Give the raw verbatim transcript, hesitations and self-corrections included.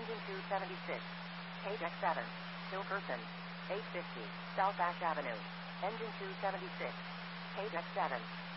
Engine two seventy-six. Page X seven. Still person. eight fifty. South Ash Avenue. Engine two seventy-six. Page X seven.